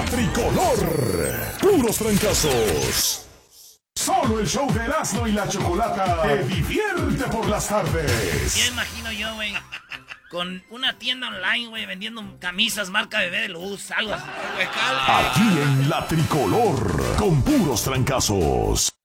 tricolor. Puros trancazos. Solo el show de Erasmo y la Chocolata te divierte por las tardes. Ya imagino yo, güey, con una tienda online, güey, vendiendo camisas marca Bebé de Luz, algo así. Aquí en la tricolor, con puros trancazos.